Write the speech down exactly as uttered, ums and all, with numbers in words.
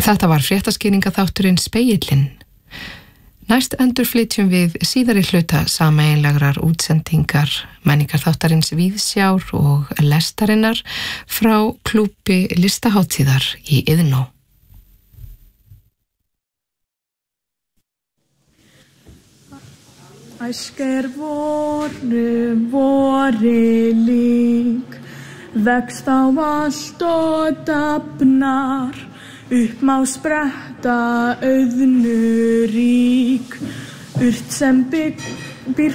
Þetta var fréttaskýringaþátturinn Spegillinn. Næst endurflytjum við síðari hluta sameiginlegrar útsendingar menningarþáttarins Víðsjár og lestarinnar frá klúbbi listahátíðar í Iðnó. Æsker vornu vori lík, vext á allt og dafnar, upp má spretta auðnu rík, urt sem bygg, býr